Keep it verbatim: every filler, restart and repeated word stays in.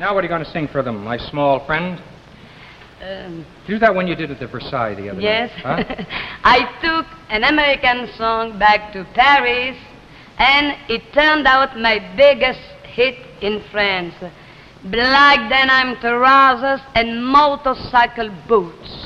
Now what are you going to sing for them, my small friend? Um, Do that one you did at the Versailles the other yes. night. Huh? I took an American song back to Paris, and it turned out my biggest hit in France. Black denim trousers and motorcycle boots.